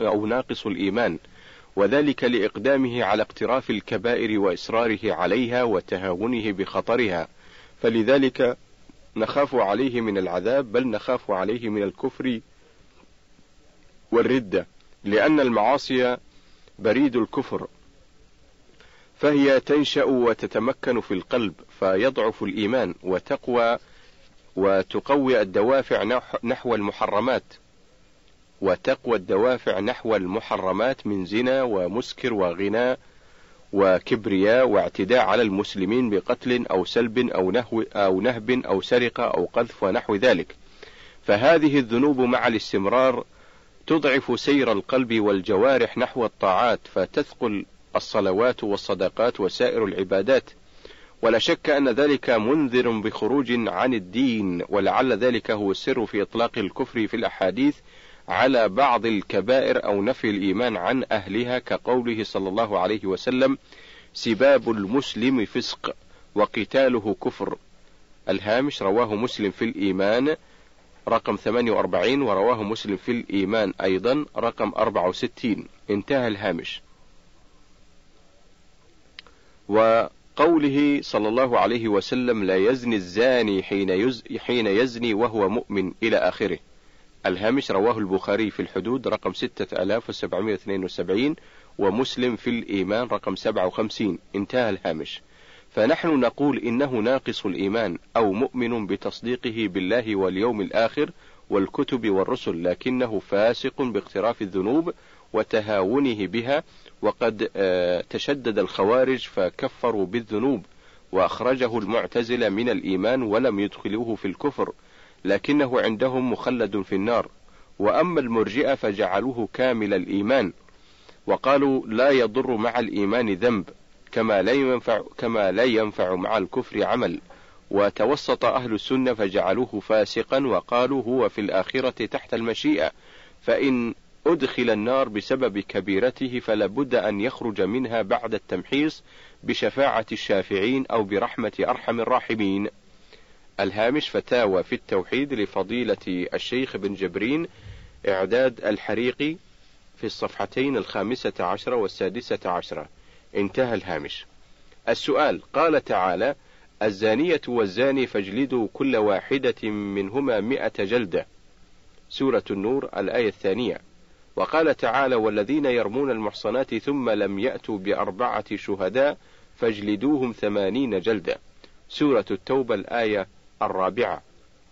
أو ناقص الإيمان، وذلك لإقدامه على اقتراف الكبائر وإصراره عليها وتهاونه بخطرها، فلذلك نخاف عليه من العذاب، بل نخاف عليه من الكفر والردة، لأن المعاصي بريد الكفر، فهي تنشأ وتتمكن في القلب فيضعف الإيمان وتقوي الدوافع نحو المحرمات من زنا ومسكر وغناء وكبرياء واعتداء على المسلمين بقتل أو سلب أو نهب أو سرقة أو قذف ونحو ذلك. فهذه الذنوب مع الاستمرار تضعف سير القلب والجوارح نحو الطاعات، فتثقل الصلوات والصدقات وسائر العبادات، ولا شك أن ذلك منذر بخروج عن الدين، ولعل ذلك هو السر في إطلاق الكفر في الأحاديث على بعض الكبائر أو نفي الإيمان عن أهلها، كقوله صلى الله عليه وسلم: سباب المسلم فسق وقتاله كفر. الهامش: رواه مسلم في الإيمان رقم 48، ورواه مسلم في الإيمان أيضا رقم 64. انتهى الهامش. وقوله صلى الله عليه وسلم: لا يزني الزاني حين يزني وهو مؤمن إلى آخره. الهامش: رواه البخاري في الحدود رقم 6772، ومسلم في الإيمان رقم 57. انتهى الهامش. فنحن نقول إنه ناقص الإيمان أو مؤمن بتصديقه بالله واليوم الآخر والكتب والرسل، لكنه فاسق باقتراف الذنوب وتهاونه بها، وقد تشدد الخوارج فكفروا بالذنوب وأخرجه المعتزلة من الإيمان ولم يدخلوه في الكفر، لكنه عندهم مخلد في النار. وأما المرجئة فجعلوه كامل الإيمان، وقالوا لا يضر مع الإيمان ذنب، كما لا ينفع مع الكفر عمل. وتوسط أهل السنة فجعلوه فاسقا، وقالوا هو في الآخرة تحت المشيئة، فإن أدخل النار بسبب كبيرته فلابد أن يخرج منها بعد التمحيص بشفاعة الشافعين أو برحمة أرحم الراحمين. الهامش: فتاوى في التوحيد لفضيلة الشيخ بن جبرين، إعداد الحريقي، في الصفحتين 15 و16. انتهى الهامش. السؤال: قال تعالى: الزانية والزاني فاجلدوا كل واحدة منهما 100 جلدة، سورة النور الآية 2. وقال تعالى: والذين يرمون المحصنات ثم لم يأتوا ب4 شهداء فاجلدوهم 80 جلدة، سورة التوبة الآية 4.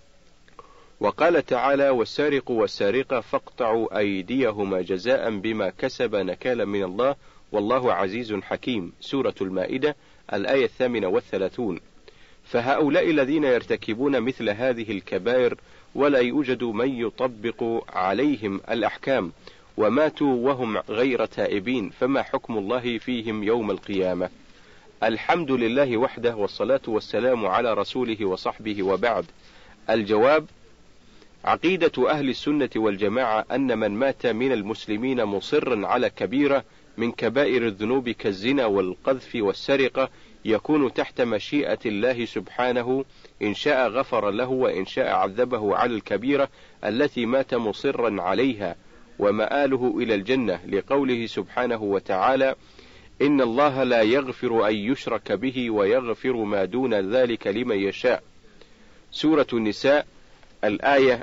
وقال تعالى: والسارق والسارقة فاقطعوا أيديهما جزاء بما كسب نكالا من الله والله عزيز حكيم، سورة المائدة الآية 38. فهؤلاء الذين يرتكبون مثل هذه الكبائر ولا يوجد من يطبق عليهم الأحكام وماتوا وهم غير تائبين، فما حكم الله فيهم يوم القيامة؟ الحمد لله وحده، والصلاة والسلام على رسوله وصحبه، وبعد. الجواب: عقيدة أهل السنة والجماعة أن من مات من المسلمين مصرا على كبيرة من كبائر الذنوب كالزنا والقذف والسرقة يكون تحت مشيئة الله سبحانه، إن شاء غفر له وإن شاء عذبه على الكبيرة التي مات مصرا عليها، ومآله إلى الجنة، لقوله سبحانه وتعالى: إن الله لا يغفر أن يشرك به ويغفر ما دون ذلك لمن يشاء، سورة النساء الآية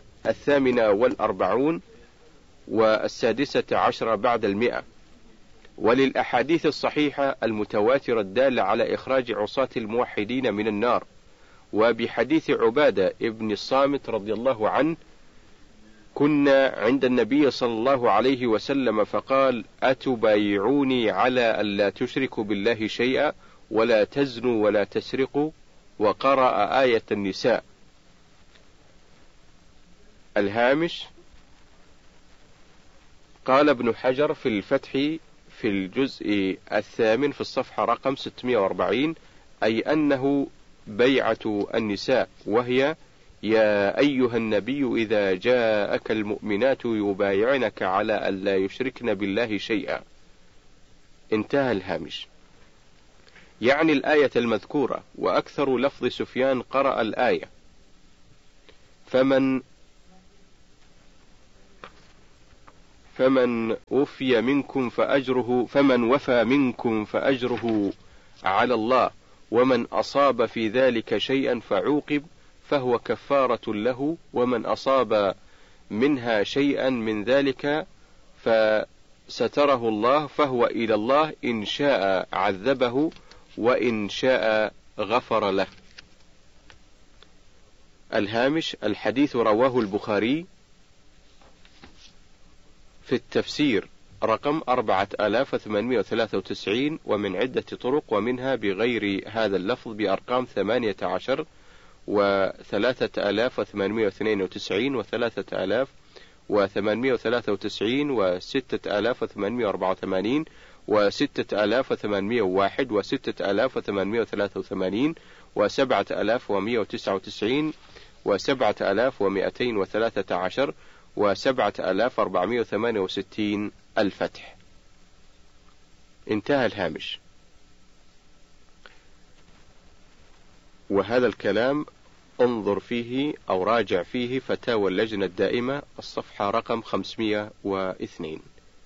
48 و16 بعد 100. وللأحاديث الصحيحة المتواترة الدالة على إخراج عصاة الموحدين من النار. وبحديث عبادة ابن الصامت رضي الله عنه: كنا عند النبي صلى الله عليه وسلم فقال: أتبايعوني على ألا تشركوا بالله شيئا ولا تزنوا ولا تسرقوا، وقرأ آية النساء. الهامش: قال ابن حجر في الفتح في الجزء 8 في الصفحة رقم 640: أي أنه بيعة النساء، وهي: يا أيها النبي إذا جاءك المؤمنات يبايعنك على ألا يشركن بالله شيئا. انتهى الهامش. يعني الآية المذكورة، وأكثر لفظ سفيان قرأ الآية: فمن وفى منكم فأجره على الله، ومن أصاب في ذلك شيئا فعوقب فهو كفارة له، ومن أصاب منها شيئا من ذلك فستره الله فهو إلى الله، إن شاء عذبه وإن شاء غفر له. الهامش: الحديث رواه البخاري في التفسير رقم 4893 ومن عدة طرق، ومنها بغير هذا اللفظ بأرقام 18 و3892 و3893 و6884 و6801 و6883 و7199 و7213 و7468 الفتح. انتهى الهامش. وهذا الكلام انظر فيه أو راجع فيه فتاوى اللجنة الدائمة الصفحة رقم 502.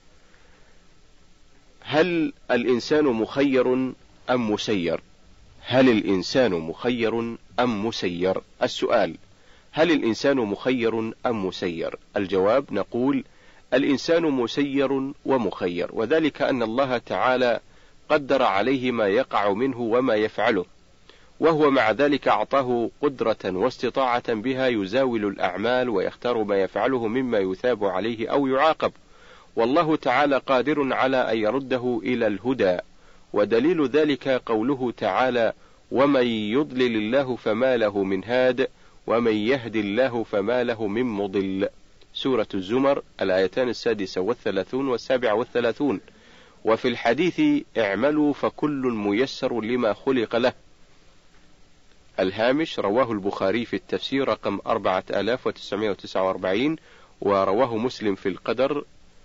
هل الإنسان مخير أم مسير؟ هل الإنسان مخير أم مسير؟ السؤال: هل الإنسان مخير أم مسير؟ الجواب: نقول الإنسان مسير ومخير، وذلك أن الله تعالى قدر عليه ما يقع منه وما يفعله، وهو مع ذلك أعطاه قدرة واستطاعة بها يزاول الأعمال ويختار ما يفعله مما يثاب عليه أو يعاقب، والله تعالى قادر على أن يرده إلى الهدى، ودليل ذلك قوله تعالى: ومن يضلل الله فما له من هاد ومن يهد الله فما له من مضل. سورة الزمر الآيتان 36 و37. وفي الحديث: اعملوا فكل ميسر لما خلق له. الهامش: رواه البخاري في التفسير رقم 4949، ورواه مسلم في القدر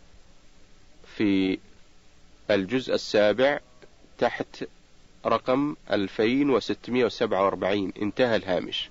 في الجزء 7 تحت رقم 2647. انتهى الهامش.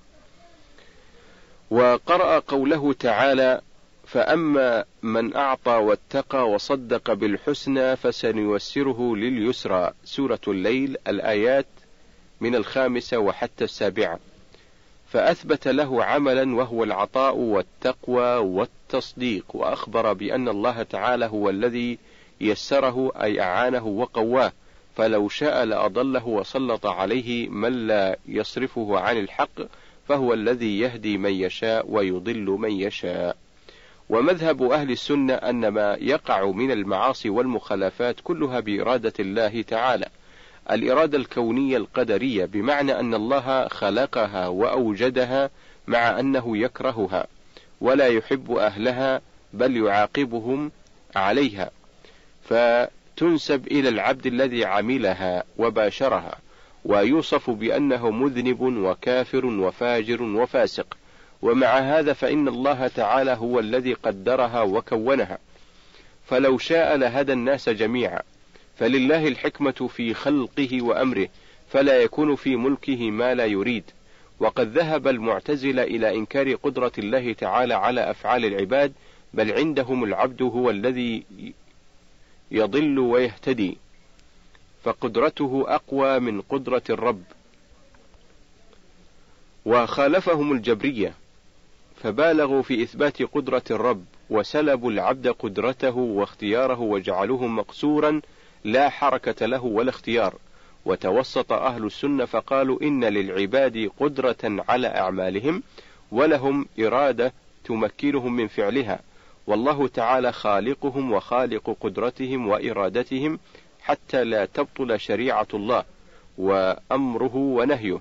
وقرأ قوله تعالى: فأما من أعطى واتقى وصدق بالحسنى فسنيسره لليسرى. سورة الليل الآيات من 5 وحتى 7. فأثبت له عملا وهو العطاء والتقوى والتصديق، وأخبر بأن الله تعالى هو الذي يسره أي أعانه وقواه، فلو شاء لأضله وسلط عليه من لا يصرفه عن الحق، فهو الذي يهدي من يشاء ويضل من يشاء. ومذهب أهل السنة أن ما يقع من المعاصي والمخالفات كلها بإرادة الله تعالى، الإرادة الكونية القدرية، بمعنى أن الله خلقها وأوجدها مع أنه يكرهها ولا يحب أهلها بل يعاقبهم عليها، فتنسب إلى العبد الذي عملها وباشرها، ويوصف بأنه مذنب وكافر وفاجر وفاسق. ومع هذا فإن الله تعالى هو الذي قدرها وكونها، فلو شاء لهدى الناس جميعا، فلله الحكمة في خلقه وأمره، فلا يكون في ملكه ما لا يريد. وقد ذهب المعتزلة إلى إنكار قدرة الله تعالى على أفعال العباد، بل عندهم العبد هو الذي يضل ويهتدي، فقدرته أقوى من قدرة الرب. وخالفهم الجبرية فبالغوا في إثبات قدرة الرب، وسلبوا العبد قدرته واختياره وجعلوه مقصورا لا حركة له ولا اختيار. وتوسط أهل السنة فقالوا إن للعباد قدرة على أعمالهم ولهم إرادة تمكنهم من فعلها، والله تعالى خالقهم وخالق قدرتهم وإرادتهم، حتى لا تبطل شريعة الله وأمره ونهيه،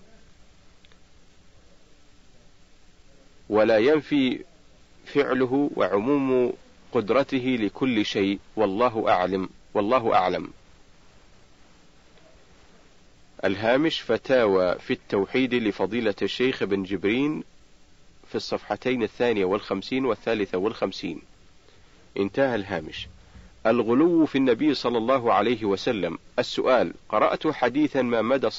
ولا ينفي فعله وعموم قدرته لكل شيء، والله أعلم. الهامش: فتاوى في التوحيد لفضيلة الشيخ بن جبرين في الصفحتين 52 و53. انتهى الهامش. الغلو في النبي صلى الله عليه وسلم. السؤال: قرأت حديثا ما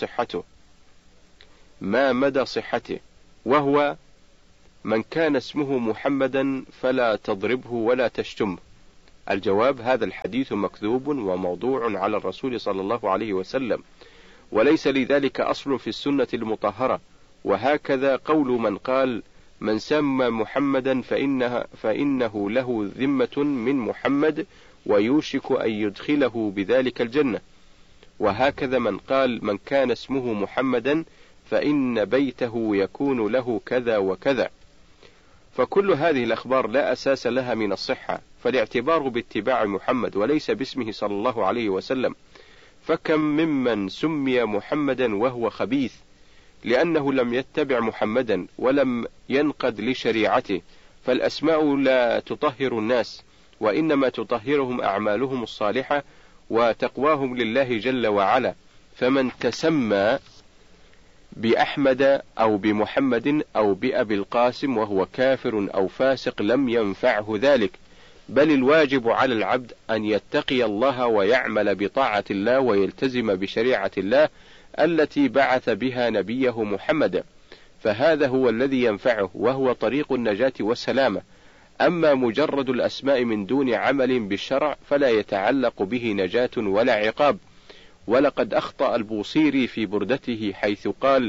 مدى صحته، وهو: من كان اسمه محمدا فلا تضربه ولا تشتمه. الجواب: هذا الحديث مكذوب وموضوع على الرسول صلى الله عليه وسلم، وليس لذلك أصل في السنة المطهرة. وهكذا قول من قال: من سمى محمدا فإنه له ذمة من محمد ويوشك أن يدخله بذلك الجنة. وهكذا من قال: من كان اسمه محمدا فإن بيته يكون له كذا وكذا. فكل هذه الأخبار لا أساس لها من الصحة، فالاعتبار باتباع محمد وليس باسمه صلى الله عليه وسلم. فكم ممن سمي محمدا وهو خبيث لأنه لم يتبع محمدا ولم ينقد لشريعته. فالأسماء لا تطهر الناس، وإنما تطهرهم أعمالهم الصالحة وتقواهم لله جل وعلا. فمن تسمى بأحمد أو بمحمد أو بأبي القاسم وهو كافر أو فاسق لم ينفعه ذلك، بل الواجب على العبد أن يتقي الله ويعمل بطاعة الله ويلتزم بشريعة الله التي بعث بها نبيه محمد، فهذا هو الذي ينفعه وهو طريق النجاة والسلامة. أما مجرد الأسماء من دون عمل بالشرع فلا يتعلق به نجاة ولا عقاب. ولقد أخطأ البوصيري في بردته حيث قال: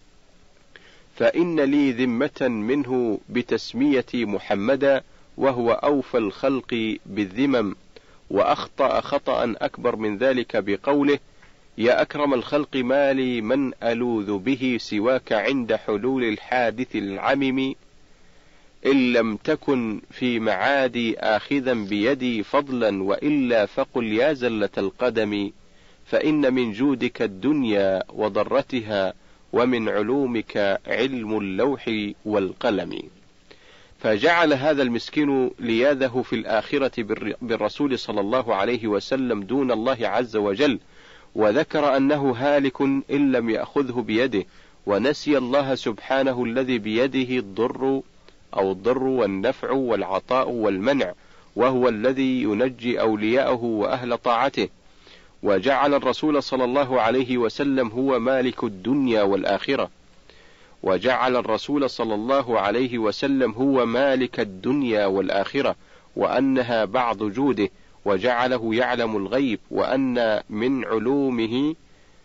فإن لي ذمة منه بتسميتي محمدا وهو أوفى الخلق بالذمم. وأخطأ خطأ أكبر من ذلك بقوله: يا أكرم الخلق ما لي من ألوذ به سواك عند حلول الحادث العمم، إن لم تكن في معادي آخذا بيدي فضلا وإلا فقل يا زلة القدم، فإن من جودك الدنيا وضرتها ومن علومك علم اللوح والقلم. فجعل هذا المسكين لياذه في الآخرة بالرسول صلى الله عليه وسلم دون الله عز وجل، وذكر أنه هالك إن لم يأخذه بيده، ونسي الله سبحانه الذي بيده الضر والنفع والعطاء والمنع، وهو الذي ينجي أولياءه وأهل طاعته. وجعل الرسول صلى الله عليه وسلم هو مالك الدنيا والآخرة، وأنها بعض جوده، وجعله يعلم الغيب، وأن من علومه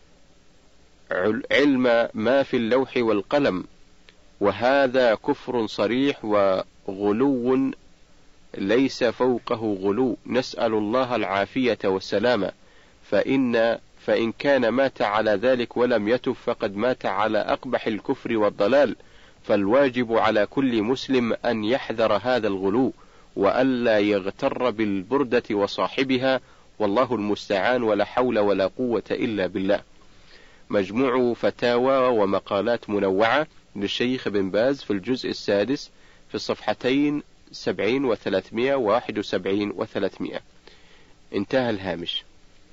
علم ما في اللوح والقلم. وهذا كفر صريح وغلو ليس فوقه غلو، نسأل الله العافية والسلامة. فإن كان مات على ذلك ولم يتب فقد مات على أقبح الكفر والضلال. فالواجب على كل مسلم أن يحذر هذا الغلو وألا يغتر بالبردة وصاحبها، والله المستعان، ولا حول ولا قوة إلا بالله. مجموع فتاوى ومقالات منوعة للشيخ بن باز في الجزء السادس في الصفحتين 70 و300 و71 و300. انتهى الهامش.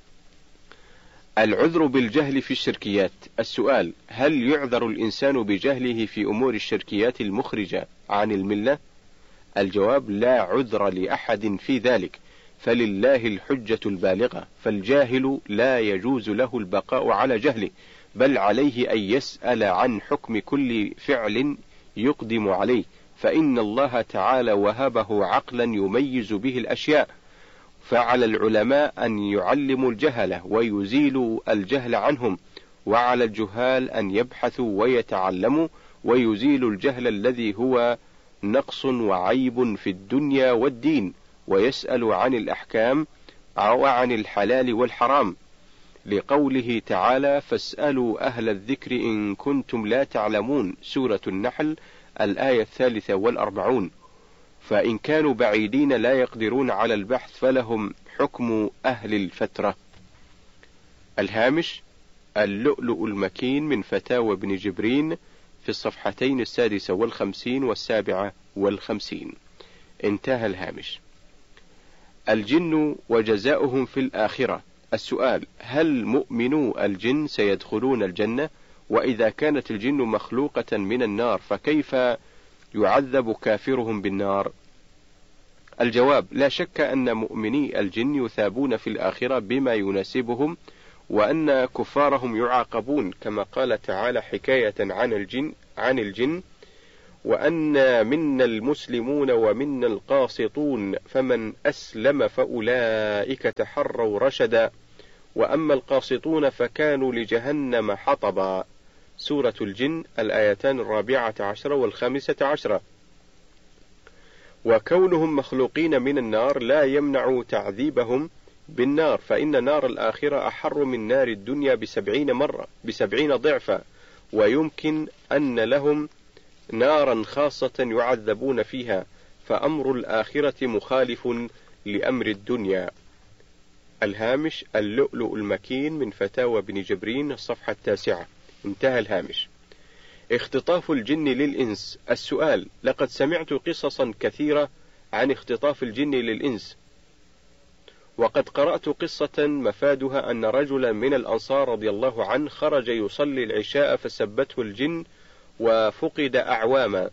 العذر بالجهل في الشركيات. السؤال: هل يعذر الإنسان بجهله في أمور الشركيات المخرجة عن الملة؟ الجواب: لا عذر لأحد في ذلك، فلله الحجة البالغة، فالجاهل لا يجوز له البقاء على جهله، بل عليه أن يسأل عن حكم كل فعل يقدم عليه، فإن الله تعالى وهبه عقلا يميز به الأشياء. فعلى العلماء أن يعلموا الجهلة ويزيلوا الجهل عنهم، وعلى الجهال أن يبحثوا ويتعلموا ويزيلوا الجهل الذي هو نقص وعيب في الدنيا والدين، ويسألوا عن الأحكام وعن الحلال والحرام، لقوله تعالى: فاسألوا أهل الذكر إن كنتم لا تعلمون، سورة النحل الآية 43. فإن كانوا بعيدين لا يقدرون على البحث فلهم حكم أهل الفترة. الهامش. اللؤلؤ المكين من فتاوى ابن جبرين في الصفحتين 56 و57. انتهى الهامش. الجن وجزاؤهم في الآخرة. السؤال: هل مؤمنو الجن سيدخلون الجنة؟ وإذا كانت الجن مخلوقة من النار فكيف يعذب كافرهم بالنار؟ الجواب: لا شك أن مؤمني الجن يثابون في الآخرة بما يناسبهم، وأن كفارهم يعاقبون، كما قال تعالى حكاية عن الجن: وأنا منا المسلمون ومنا القاسطون فمن أسلم فأولئك تحروا رشدا وأما القاسطون فكانوا لجهنم حطبا. سورة الجن الآيتان 14 و15. وكونهم مخلوقين من النار لا يمنع تعذيبهم بالنار، فإن نار الآخرة أحر من نار الدنيا 70 ضعفا، ويمكن أن لهم نارا خاصة يعذبون فيها، فأمر الآخرة مخالف لأمر الدنيا. الهامش: اللؤلؤ المكين من فتاوى ابن جبرين، الصفحة 9. انتهى الهامش. اختطاف الجن للإنس. السؤال: لقد سمعت قصصا كثيرة عن اختطاف الجن للإنس، وقد قرأت قصة مفادها أن رجلا من الأنصار رضي الله عنه خرج يصلي العشاء فسبته الجن وفقد أعواما،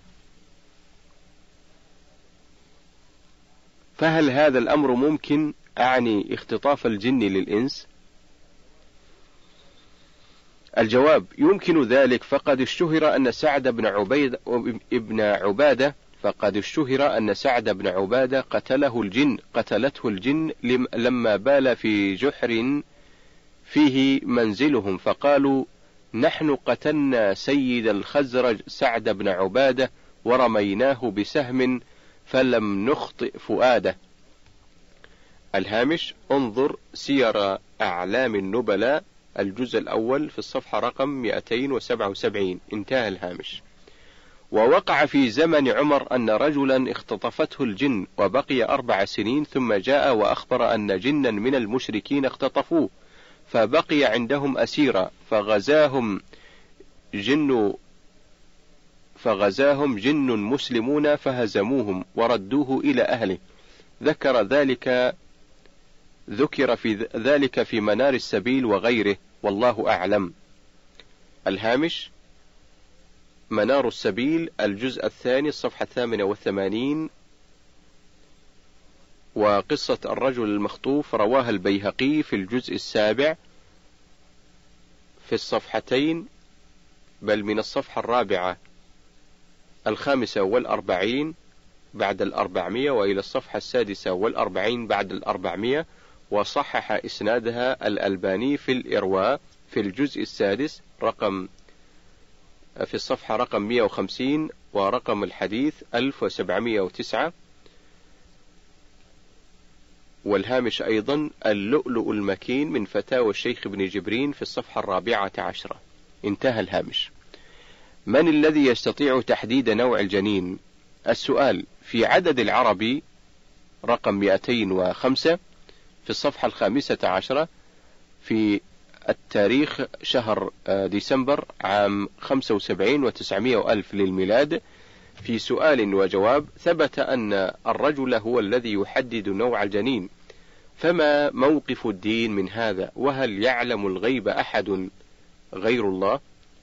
فهل هذا الأمر ممكن؟ أعني اختطاف الجن للإنس. الجواب: يمكن ذلك، فقد اشتهر أن سعد بن عبادة قتلته الجن لما بال في جحر فيه منزلهم، فقالوا: نحن قتلنا سيد الخزرج سعد بن عبادة ورميناه بسهم فلم نخطئ فؤاده. الهامش: انظر سير أعلام النبلاء الجزء الأول في الصفحة رقم 277. انتهى الهامش. ووقع في زمن عمر أن رجلا اختطفته الجن وبقي 4 سنين، ثم جاء وأخبر أن جنا من المشركين اختطفوه، فبقي عندهم أسيرا، فغزاهم جن مسلمون فهزموهم وردوه إلى أهله. ذكر في ذلك في منار السبيل وغيره، والله أعلم. الهامش: منار السبيل الجزء الثاني الصفحة 88. وقصة الرجل المخطوف رواها البيهقي في الجزء 7 في الصفحتين، بل من الصفحة 45 بعد 400 وإلى الصفحة 46 بعد 400، وصحح إسنادها الألباني في الإرواء في الجزء السادس في الصفحة رقم 150 ورقم الحديث 1709. والهامش أيضا: اللؤلؤ المكين من فتاوى الشيخ ابن جبرين في الصفحة 14. انتهى الهامش. من الذي يستطيع تحديد نوع الجنين؟ السؤال: في عدد العربي رقم 205 في الصفحة 15 في التاريخ شهر ديسمبر عام 75 و900 ألف للميلاد، في سؤال وجواب ثبت أن الرجل هو الذي يحدد نوع الجنين، فما موقف الدين من هذا؟ وهل يعلم الغيب أحد غير الله؟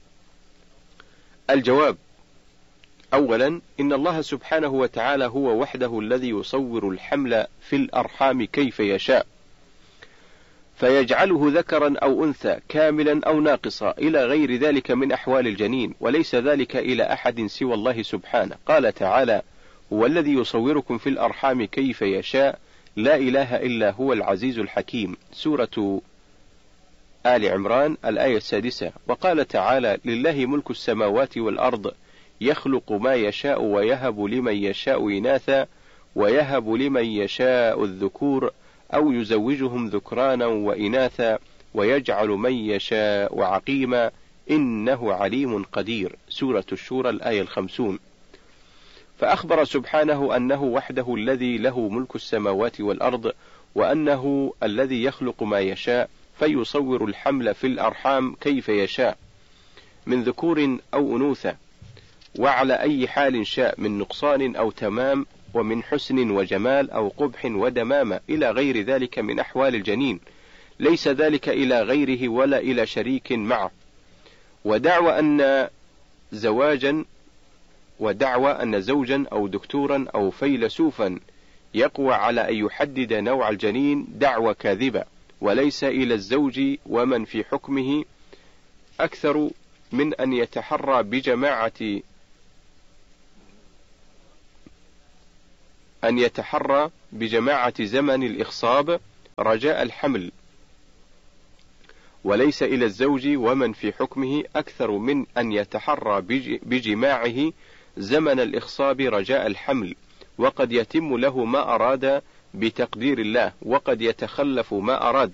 الجواب: أولا، إن الله سبحانه وتعالى هو وحده الذي يصور الحمل في الأرحام كيف يشاء، فيجعله ذكرا أو أنثى، كاملا أو ناقصا، إلى غير ذلك من أحوال الجنين، وليس ذلك إلى أحد سوى الله سبحانه. قال تعالى: هو الذي يصوركم في الأرحام كيف يشاء، لا إله إلا هو العزيز الحكيم. سورة آل عمران الآية 6. وقال تعالى: لله ملك السماوات والأرض يخلق ما يشاء ويهب لمن يشاء إناثا ويهب لمن يشاء الذكور أو يزوجهم ذكرانا وإناثا ويجعل من يشاء عقيما إنه عليم قدير. سورة الشورى الآية 50. فأخبر سبحانه أنه وحده الذي له ملك السماوات والأرض، وأنه الذي يخلق ما يشاء، فيصور الحمل في الأرحام كيف يشاء من ذكور أو أنوثة، وعلى أي حال شاء، من نقصان أو تمام، ومن حسن وجمال أو قبح ودمامة، إلى غير ذلك من أحوال الجنين، ليس ذلك إلى غيره ولا إلى شريك معه. ودعوى أن زوجا أو دكتورا أو فيلسوفا يقوى على أن يحدد نوع الجنين دعوى كاذبة، وليس إلى الزوج ومن في حكمه أكثر من أن يتحرى بجماعة أن يتحرى بجماعة زمن الإخصاب رجاء الحمل، وليس إلى الزوج ومن في حكمه أكثر من أن يتحرى بجماعه زمن الإخصاب رجاء الحمل، وقد يتم له ما أراد بتقدير الله، وقد يتخلف ما أراد،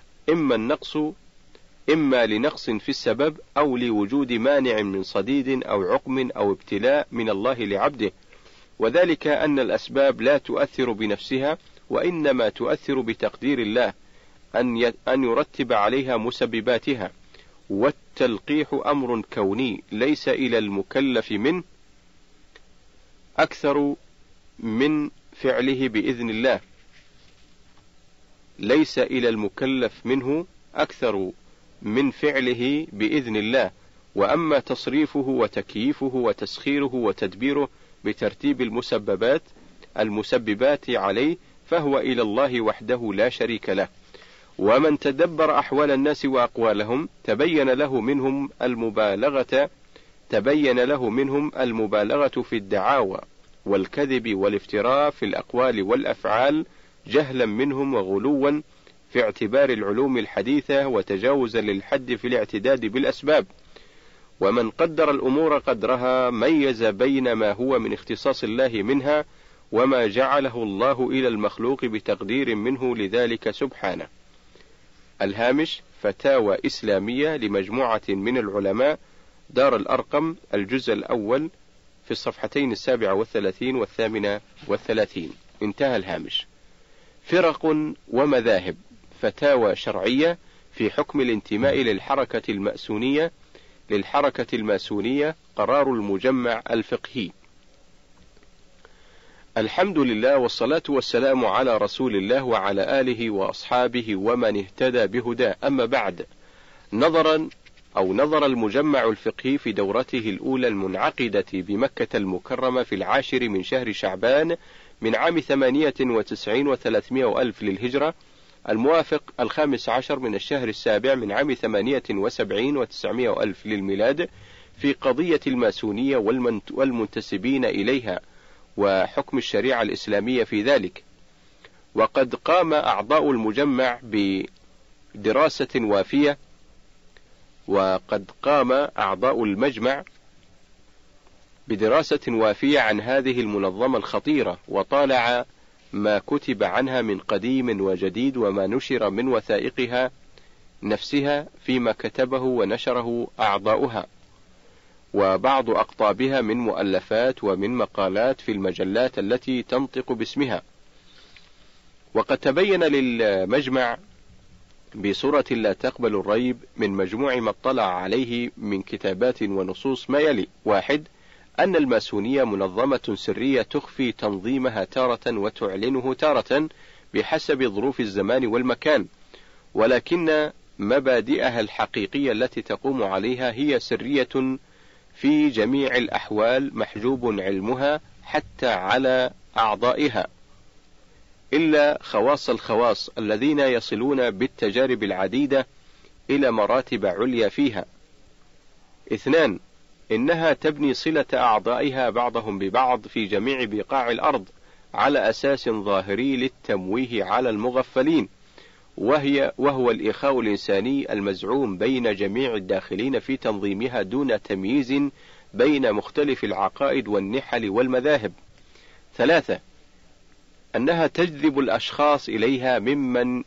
إما لنقص في السبب أو لوجود مانع من صديد أو عقم أو ابتلاء من الله لعبده، وذلك أن الأسباب لا تؤثر بنفسها، وإنما تؤثر بتقدير الله أن يرتب عليها مسبباتها، والتلقيح أمر كوني ليس إلى المكلف منه أكثر من فعله بإذن الله، ليس إلى المكلف منه أكثر من فعله بإذن الله، وأما تصريفه وتكييفه وتسخيره وتدبيره بترتيب المسببات عليه فهو إلى الله وحده لا شريك له. ومن تدبر أحوال الناس وأقوالهم تبين له منهم المبالغة في الدعاوى والكذب والافتراء في الأقوال والأفعال جهلا منهم وغلوا في اعتبار العلوم الحديثة وتجاوزا للحد في الاعتداد بالأسباب. ومن قدر الأمور قدرها ميز بين ما هو من اختصاص الله منها وما جعله الله إلى المخلوق بتقدير منه لذلك سبحانه. الهامش: فتاوى إسلامية لمجموعة من العلماء، دار الأرقم، الجزء الأول، في الصفحتين 37 و38. انتهى الهامش. فرق ومذاهب: فتاوى شرعية في حكم الانتماء للحركة الماسونية، قرار المجمع الفقهي. الحمد لله والصلاة والسلام على رسول الله وعلى آله وأصحابه ومن اهتدى بهداه، أما بعد. نظر المجمع الفقهي في دورته الأولى المنعقدة بمكة المكرمة في 10 من شهر شعبان من عام 98 و300 ألف للهجرة، الموافق 15 من الشهر السابع من عام 78 و900 ألف للميلاد، في قضية الماسونية والمنتسبين إليها وحكم الشريعة الإسلامية في ذلك. وقد قام أعضاء المجمع بدراسة وافية عن هذه المنظمة الخطيرة، وطالع ما كتب عنها من قديم وجديد، وما نشر من وثائقها نفسها فيما كتبه ونشره أعضاؤها، وبعض أقطابها من مؤلفات ومن مقالات في المجلات التي تنطق باسمها. وقد تبين للمجمع بصورة لا تقبل الريب من مجموع ما اطلع عليه من كتابات ونصوص ما يلي: 1. أن الماسونية منظمة سرية تخفي تنظيمها تارة وتعلنه تارة بحسب ظروف الزمان والمكان، ولكن مبادئها الحقيقية التي تقوم عليها هي سرية في جميع الأحوال، محجوب علمها حتى على أعضائها، إلا خواص الخواص الذين يصلون بالتجارب العديدة إلى مراتب عليا فيها. 2. إنها تبني صلة أعضائها بعضهم ببعض في جميع بقاع الأرض على أساس ظاهري للتمويه على المغفلين، وهو الإخاء الإنساني المزعوم بين جميع الداخلين في تنظيمها دون تمييز بين مختلف العقائد والنحل والمذاهب. 3. أنها تجذب الأشخاص إليها ممن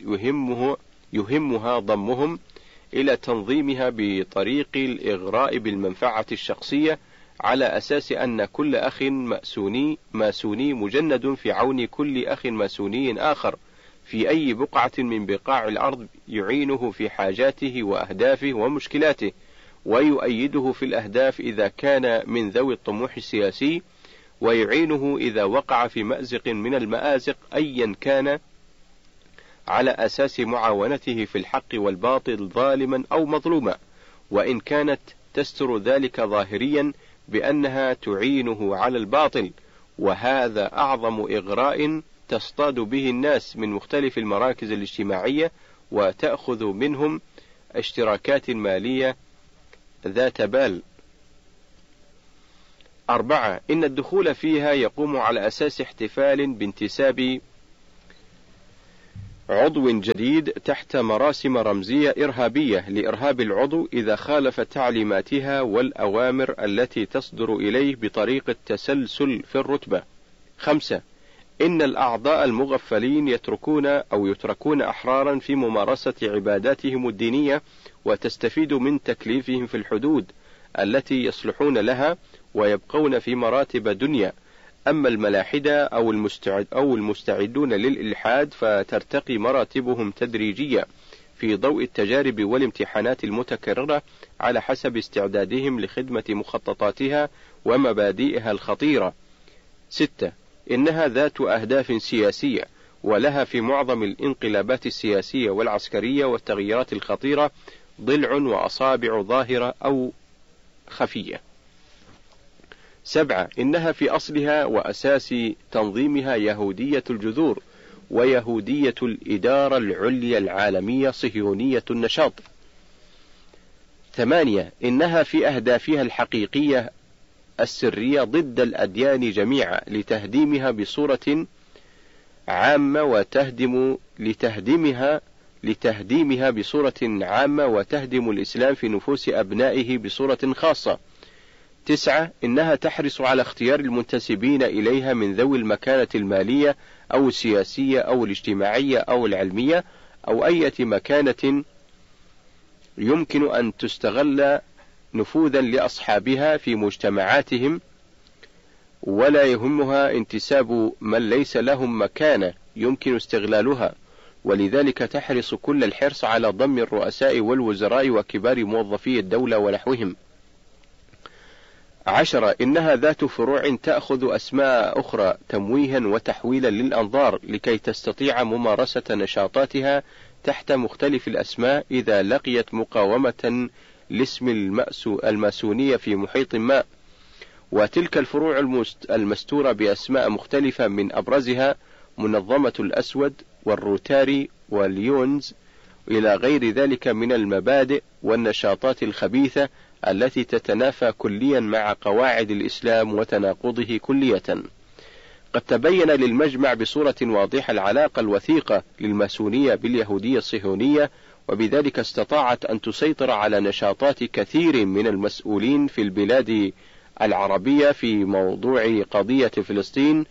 يهمها ضمهم إلى تنظيمها بطريق الإغراء بالمنفعة الشخصية، على أساس أن كل أخ ماسوني مجند في عون كل أخ ماسوني آخر في أي بقعة من بقاع الأرض، يعينه في حاجاته وأهدافه ومشكلاته، ويؤيده في الأهداف إذا كان من ذوي الطموح السياسي، ويعينه إذا وقع في مأزق من المآزق أيا كان، على أساس معاونته في الحق والباطل ظالما أو مظلوما، وإن كانت تستر ذلك ظاهريا بأنها تعينه على الباطل. وهذا أعظم إغراء تصطاد به الناس من مختلف المراكز الاجتماعية، وتأخذ منهم اشتراكات مالية ذات بال. 4. إن الدخول فيها يقوم على أساس احتفال بانتساب عضو جديد تحت مراسم رمزية إرهابية لإرهاب العضو إذا خالف تعليماتها والأوامر التي تصدر إليه بطريقة تسلسل في الرتبة. 5. إن الأعضاء المغفلين يتركون أحرارا في ممارسة عباداتهم الدينية، وتستفيد من تكليفهم في الحدود التي يصلحون لها، ويبقون في مراتب دنيا. أما الملاحدة أو المستعدون للإلحاد فترتقي مراتبهم تدريجيا في ضوء التجارب والامتحانات المتكررة على حسب استعدادهم لخدمة مخططاتها ومبادئها الخطيرة. 6. إنها ذات أهداف سياسية، ولها في معظم الانقلابات السياسية والعسكرية والتغييرات الخطيرة ضلع وأصابع ظاهرة أو خفية. 7. إنها في أصلها وأساس تنظيمها يهودية الجذور، ويهودية الإدارة العليا العالمية صهيونية النشاط. 8. إنها في أهدافها الحقيقية السرية ضد الأديان جميعا لتهديمها بصورة عامة لتهديمها بصورة عامة وتهدم الإسلام في نفوس أبنائه بصورة خاصة. 9. إنها تحرص على اختيار المنتسبين إليها من ذوي المكانة المالية أو السياسية أو الاجتماعية أو العلمية أو أي مكانة يمكن أن تستغل نفوذا لأصحابها في مجتمعاتهم، ولا يهمها انتساب من ليس لهم مكانة يمكن استغلالها، ولذلك تحرص كل الحرص على ضم الرؤساء والوزراء وكبار موظفي الدولة ونحوهم. 10. إنها ذات فروع تأخذ أسماء أخرى تمويها وتحويلا للأنظار لكي تستطيع ممارسة نشاطاتها تحت مختلف الأسماء إذا لقيت مقاومة لاسم الماسونية في محيط ما. وتلك الفروع المستورة بأسماء مختلفة من أبرزها منظمة الأسود والروتاري واليونز إلى غير ذلك من المبادئ والنشاطات الخبيثة التي تتنافى كليا مع قواعد الإسلام وتناقضه كلية. قد تبين للمجمع بصورة واضحة العلاقة الوثيقة للماسونية باليهودية الصهيونية، وبذلك استطاعت أن تسيطر على نشاطات كثير من المسؤولين في البلاد العربية في موضوع قضية فلسطين،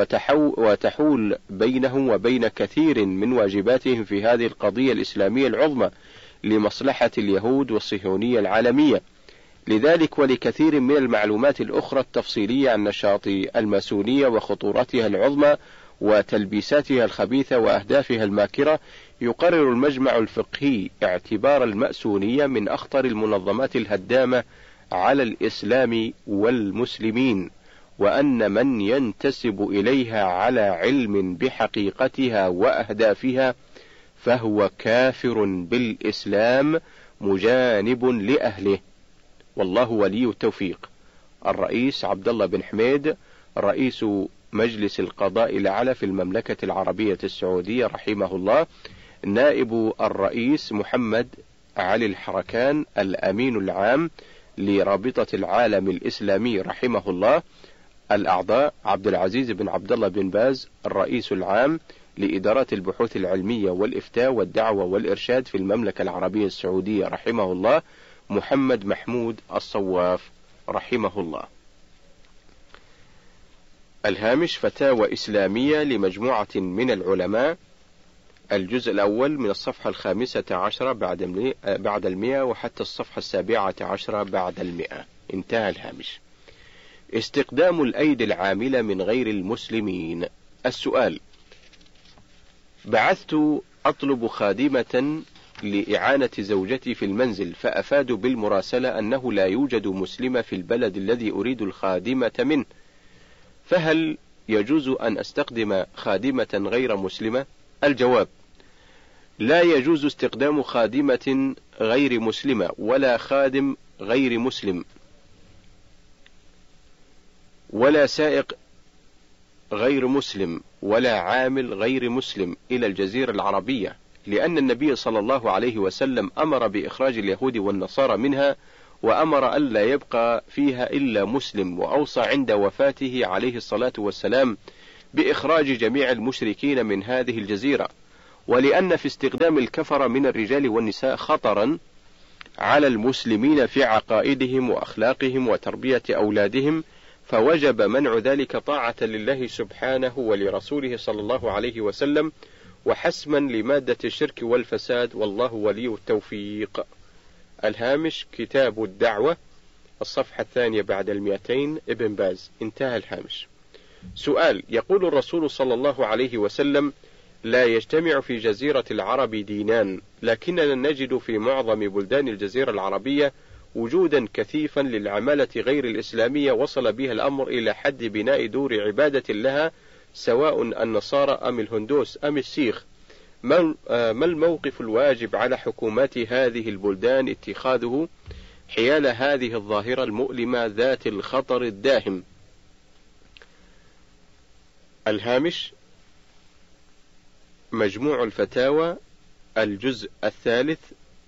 وتحول بينهم وبين كثير من واجباتهم في هذه القضية الإسلامية العظمى لمصلحة اليهود والصهيونية العالمية. لذلك ولكثير من المعلومات الأخرى التفصيلية عن نشاط الماسونية وخطورتها العظمى وتلبيساتها الخبيثة وأهدافها الماكرة، يقرر المجمع الفقهي اعتبار الماسونية من أخطر المنظمات الهدامة على الإسلام والمسلمين، وأن من ينتسب إليها على علم بحقيقتها وأهدافها فهو كافر بالإسلام مجانب لأهله، والله ولي التوفيق. الرئيس عبد الله بن حميد رئيس مجلس القضاء الأعلى في المملكة العربية السعودية رحمه الله. نائب الرئيس محمد علي الحركان الأمين العام لرابطة العالم الإسلامي رحمه الله. الأعضاء عبد العزيز بن عبد الله بن باز الرئيس العام لإدارات البحوث العلمية والإفتاء والدعوة والإرشاد في المملكة العربية السعودية رحمه الله محمد محمود الصواف رحمه الله. الهامش فتاوى إسلامية لمجموعة من العلماء، الجزء الأول من الصفحة 15 بعد 100 وحتى الصفحة 17 بعد 100. انتهى الهامش. استقدام الأيدي العاملة من غير المسلمين. السؤال: بعثت أطلب خادمة لإعانة زوجتي في المنزل، فأفادوا بالمراسلة أنه لا يوجد مسلمة في البلد الذي أريد الخادمة منه، فهل يجوز أن أستخدم خادمة غير مسلمة؟ الجواب: لا يجوز استخدام خادمة غير مسلمة ولا خادم غير مسلم ولا سائق غير مسلم ولا عامل غير مسلم إلى الجزيرة العربية، لأن النبي صلى الله عليه وسلم أمر بإخراج اليهود والنصارى منها، وأمر ألا يبقى فيها إلا مسلم، وأوصى عند وفاته عليه الصلاة والسلام بإخراج جميع المشركين من هذه الجزيرة، ولأن في استخدام الكفر من الرجال والنساء خطرا على المسلمين في عقائدهم وأخلاقهم وتربية أولادهم، فوجب منع ذلك طاعة لله سبحانه ولرسوله صلى الله عليه وسلم، وحسما لمادة الشرك والفساد، والله ولي التوفيق. الهامش: كتاب الدعوة، الصفحة 2 بعد 200، ابن باز. انتهى الهامش. سؤال: يقول الرسول صلى الله عليه وسلم: لا يجتمع في جزيرة العرب دينان، لكننا نجد في معظم بلدان الجزيرة العربية وجودا كثيفا للعمالة غير الإسلامية، وصل بها الأمر إلى حد بناء دور عبادة لها، سواء النصارى أم الهندوس أم السيخ. ما الموقف الواجب على حكومات هذه البلدان اتخاذه حيال هذه الظاهرة المؤلمة ذات الخطر الداهم؟ الهامش: مجموع الفتاوى، الجزء 3،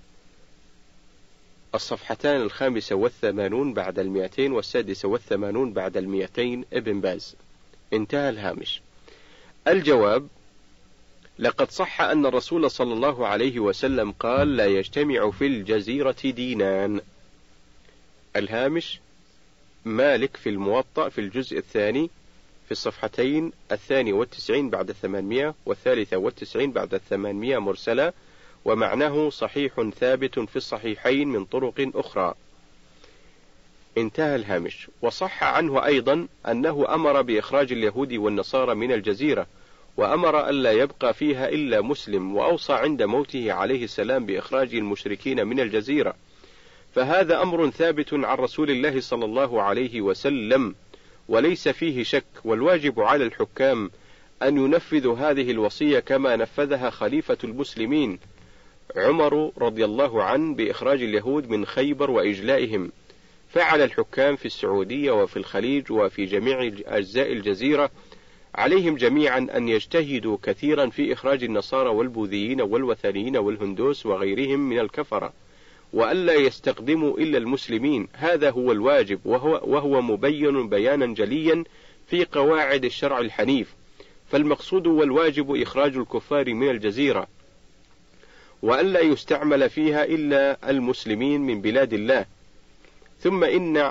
الصفحتان 85 بعد 200 و86 بعد 200، ابن باز. انتهى الهامش. الجواب: لقد صح أن الرسول صلى الله عليه وسلم قال: لا يجتمع في الجزيرة دينان. الهامش: مالك في الموطأ في الجزء 2 في الصفحتين 92 بعد 800 و93 بعد 800 مرسلة، ومعناه صحيح ثابت في الصحيحين من طرق أخرى. انتهى الهامش. وصح عنه أيضا أنه أمر بإخراج اليهود والنصارى من الجزيرة، وأمر ألا يبقى فيها إلا مسلم، وأوصى عند موته عليه السلام بإخراج المشركين من الجزيرة، فهذا أمر ثابت عن رسول الله صلى الله عليه وسلم وليس فيه شك. والواجب على الحكام أن ينفذوا هذه الوصية كما نفذها خليفة المسلمين عمر رضي الله عنه بإخراج اليهود من خيبر وإجلائهم. فعل الحكام في السعودية وفي الخليج وفي جميع أجزاء الجزيرة، عليهم جميعا أن يجتهدوا كثيرا في إخراج النصارى والبوذيين والوثنيين والهندوس وغيرهم من الكفرة، وألا يستخدموا إلا المسلمين. هذا هو الواجب، وهو مبين بيانا جليا في قواعد الشرع الحنيف. فالمقصود والواجب إخراج الكفار من الجزيرة، وألا يستعمل فيها إلا المسلمين من بلاد الله. ثم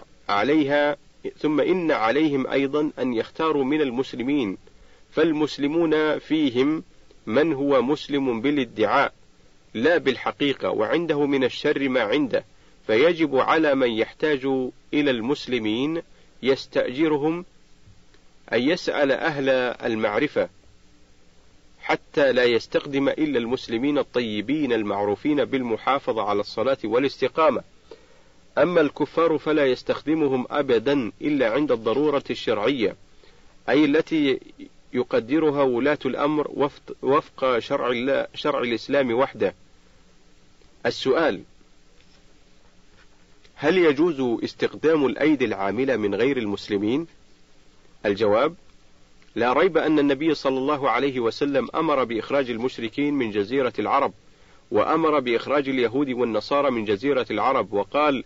إن عليهم أيضا أن يختاروا من المسلمين، فالمسلمون فيهم من هو مسلم بالادعاء لا بالحقيقة، وعنده من الشر ما عنده، فيجب على من يحتاج إلى المسلمين يستأجرهم أن يسأل أهل المعرفة حتى لا يستخدم إلا المسلمين الطيبين المعروفين بالمحافظة على الصلاة والاستقامة. أما الكفار فلا يستخدمهم أبدا إلا عند الضرورة الشرعية، أي التي يقدرها ولاة الأمر وفق شرع الإسلام وحده. السؤال: هل يجوز استخدام الأيدي العاملة من غير المسلمين؟ الجواب: لا ريب أن النبي صلى الله عليه وسلم أمر بإخراج المشركين من جزيرة العرب، وأمر بإخراج اليهود والنصارى من جزيرة العرب، وقال: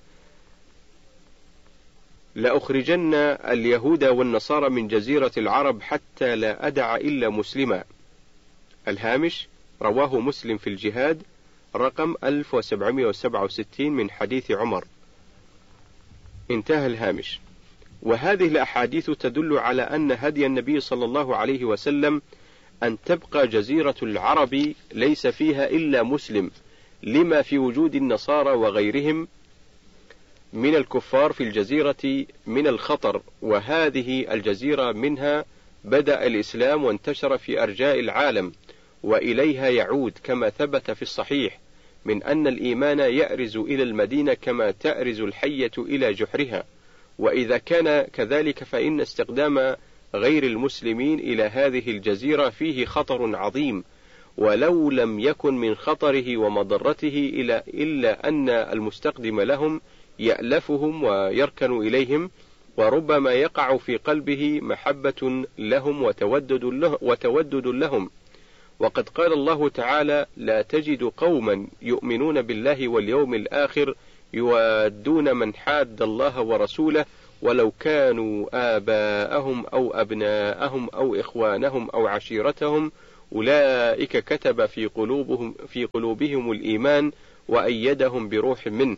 لأخرجن اليهود والنصارى من جزيرة العرب حتى لا أدع إلا مسلما. الهامش: رواه مسلم في الجهاد رقم 1767 من حديث عمر. انتهى الهامش. وهذه الأحاديث تدل على أن هدي النبي صلى الله عليه وسلم أن تبقى جزيرة العرب ليس فيها إلا مسلم، لما في وجود النصارى وغيرهم من الكفار في الجزيرة من الخطر، وهذه الجزيرة منها بدأ الإسلام وانتشر في أرجاء العالم، وإليها يعود كما ثبت في الصحيح من أن الإيمان يأرز إلى المدينة كما تأرز الحية إلى جحرها. وإذا كان كذلك فإن استخدام غير المسلمين إلى هذه الجزيرة فيه خطر عظيم، ولو لم يكن من خطره ومضرته إلا أن المستخدم لهم يألفهم ويركن إليهم، وربما يقع في قلبه محبة لهم وتودد لهم. وقد قال الله تعالى: لا تجد قوما يؤمنون بالله واليوم الآخر يوادون من حاد الله ورسوله ولو كانوا آباءهم أو أبناءهم أو إخوانهم أو عشيرتهم أولئك كتب في قلوبهم الإيمان وأيدهم بروح منه.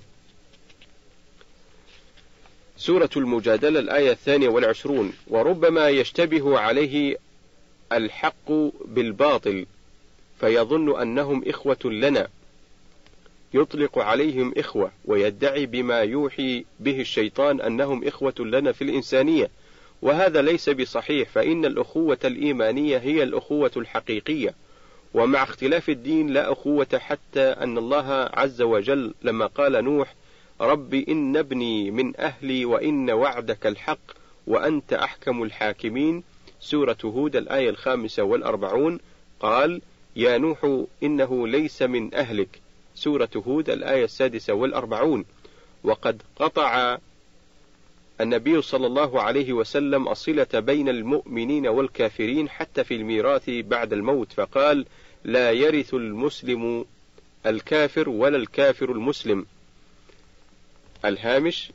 سورة المجادلة الآية 22. وربما يشتبه عليه الحق بالباطل فيظن أنهم إخوة لنا، يطلق عليهم إخوة ويدعي بما يوحي به الشيطان أنهم إخوة لنا في الإنسانية، وهذا ليس بصحيح، فإن الأخوة الإيمانية هي الأخوة الحقيقية، ومع اختلاف الدين لا أخوة، حتى أن الله عز وجل لما قال نوح رب إن ابني من أهلي وإن وعدك الحق وأنت أحكم الحاكمين، سورة هود الآية 45 قال يا نوح إنه ليس من أهلك، سورة هود الآية 46. وقد قطع النبي صلى الله عليه وسلم الصلة بين المؤمنين والكافرين حتى في الميراث بعد الموت، فقال لا يرث المسلم الكافر ولا الكافر المسلم. الهامش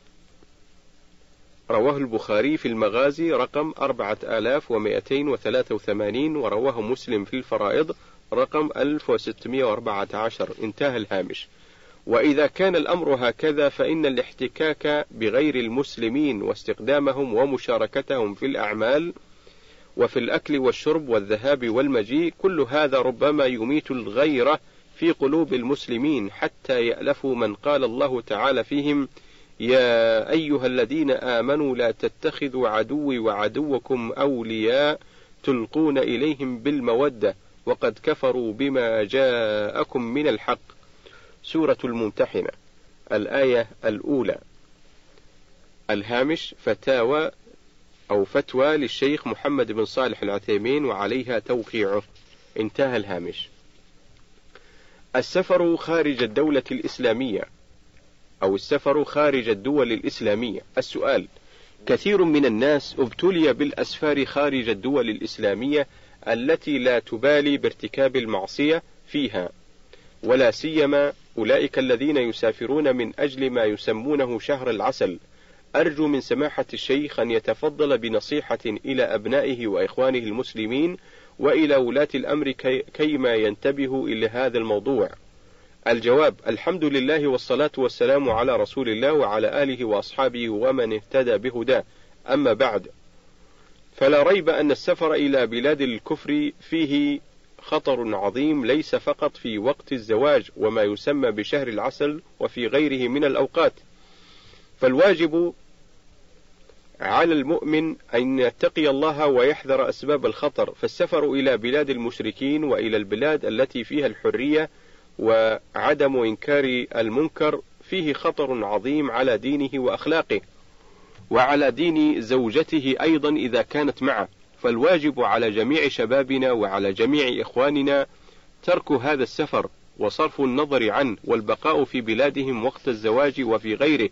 رواه البخاري في المغازي رقم 4283 ورواه مسلم في الفرائض رقم 1614. انتهى الهامش. وإذا كان الأمر هكذا فإن الاحتكاك بغير المسلمين واستخدامهم ومشاركتهم في الأعمال وفي الأكل والشرب والذهاب والمجيء كل هذا ربما يميت الغيرة في قلوب المسلمين حتى يألفوا من قال الله تعالى فيهم يا أيها الذين آمنوا لا تتخذوا عدوي وعدوكم أولياء تلقون إليهم بالمودة وقد كفروا بما جاءكم من الحق، سورة الممتحنة الآية الأولى. الهامش فتاوى أو فتوى للشيخ محمد بن صالح العثيمين وعليها توقيعه. انتهى الهامش. السفر خارج الدولة الإسلامية أو السفر خارج الدول الإسلامية. السؤال: كثير من الناس ابتلي بالأسفار خارج الدول الإسلامية التي لا تبالي بارتكاب المعصية فيها، ولا سيما أولئك الذين يسافرون من أجل ما يسمونه شهر العسل. أرجو من سماحة الشيخ أن يتفضل بنصيحة إلى أبنائه وإخوانه المسلمين وإلى ولاة الأمر كيما ينتبهوا إلى هذا الموضوع. الجواب: الحمد لله والصلاة والسلام على رسول الله وعلى آله وأصحابه ومن اهتدى بهداه. أما بعد، فلا ريب أن السفر إلى بلاد الكفر فيه خطر عظيم، ليس فقط في وقت الزواج وما يسمى بشهر العسل وفي غيره من الأوقات، فالواجب على المؤمن أن يتقي الله ويحذر أسباب الخطر. فالسفر إلى بلاد المشركين وإلى البلاد التي فيها الحرية وعدم إنكار المنكر فيه خطر عظيم على دينه وأخلاقه وعلى دين زوجته أيضا إذا كانت معه، فالواجب على جميع شبابنا وعلى جميع إخواننا ترك هذا السفر وصرف النظر عنه والبقاء في بلادهم وقت الزواج وفي غيره،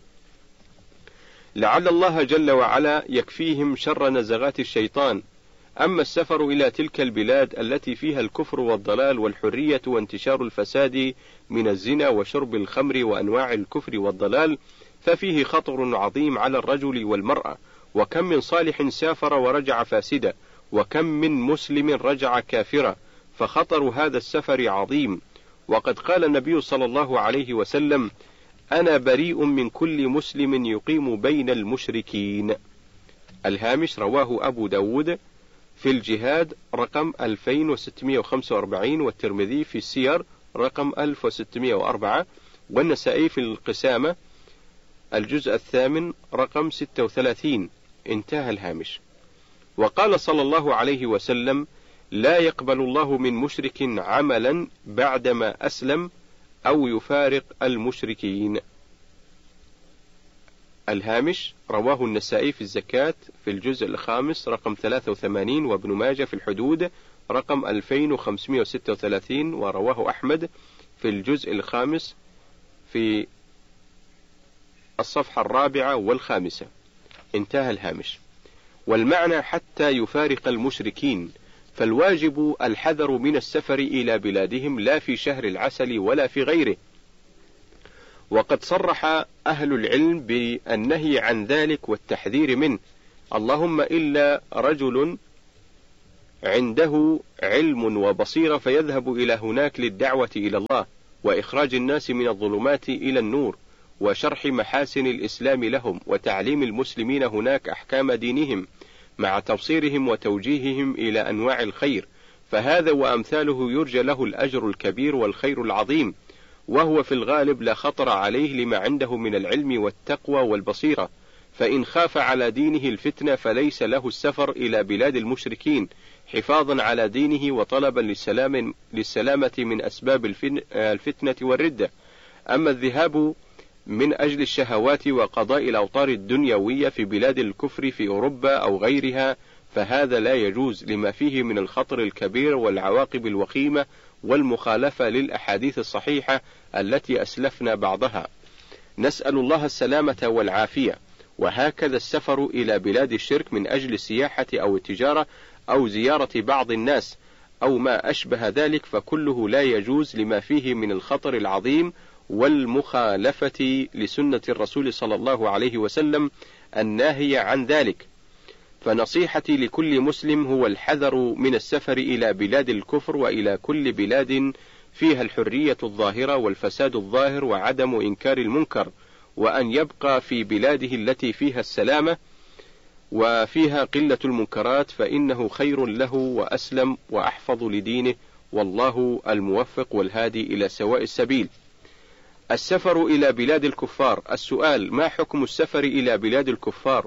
لعل الله جل وعلا يكفيهم شر نزغات الشيطان. أما السفر إلى تلك البلاد التي فيها الكفر والضلال والحرية وانتشار الفساد من الزنا وشرب الخمر وأنواع الكفر والضلال ففيه خطر عظيم على الرجل والمرأة، وكم من صالح سافر ورجع فاسدا، وكم من مسلم رجع كافرا، فخطر هذا السفر عظيم. وقد قال النبي صلى الله عليه وسلم: أنا بريء من كل مسلم يقيم بين المشركين. الهامش رواه أبو داود في الجهاد رقم 2645 والترمذي في السير رقم 1604 والنسائي في القسامة الجزء 8 رقم 36. انتهى الهامش. وقال صلى الله عليه وسلم: لا يقبل الله من مشرك عملا بعدما أسلم أو يفارق المشركين. الهامش رواه النسائي في الزكاة في الجزء 5 رقم 83 وابن ماجه في الحدود رقم 2536 ورواه أحمد في الجزء 5 في الصفحة 4 و5. انتهى الهامش. والمعنى حتى يفارق المشركين، فالواجب الحذر من السفر إلى بلادهم لا في شهر العسل ولا في غيره. وقد صرح أهل العلم بالنهي عن ذلك والتحذير منه، اللهم إلا رجل عنده علم وبصيرة فيذهب إلى هناك للدعوة إلى الله وإخراج الناس من الظلمات إلى النور وشرح محاسن الإسلام لهم وتعليم المسلمين هناك أحكام دينهم مع تبصيرهم وتوجيههم إلى أنواع الخير، فهذا وأمثاله يرجى له الأجر الكبير والخير العظيم، وهو في الغالب لا خطر عليه لما عنده من العلم والتقوى والبصيرة، فإن خاف على دينه الفتنة فليس له السفر إلى بلاد المشركين حفاظا على دينه وطلبا للسلامة من أسباب الفتنة والردة. أما الذهاب من أجل الشهوات وقضاء الأوطار الدنيوية في بلاد الكفر في أوروبا أو غيرها فهذا لا يجوز لما فيه من الخطر الكبير والعواقب الوخيمة والمخالفة للأحاديث الصحيحة التي أسلفنا بعضها، نسأل الله السلامة والعافية. وهكذا السفر إلى بلاد الشرك من أجل السياحة أو التجارة أو زيارة بعض الناس أو ما أشبه ذلك فكله لا يجوز لما فيه من الخطر العظيم والمخالفة لسنة الرسول صلى الله عليه وسلم الناهي عن ذلك. فنصيحتي لكل مسلم هو الحذر من السفر إلى بلاد الكفر وإلى كل بلاد فيها الحرية الظاهرة والفساد الظاهر وعدم إنكار المنكر، وأن يبقى في بلاده التي فيها السلامة وفيها قلة المنكرات، فإنه خير له وأسلم وأحفظ لدينه، والله الموفق والهادي إلى سواء السبيل. السفر إلى بلاد الكفار. السؤال: ما حكم السفر إلى بلاد الكفار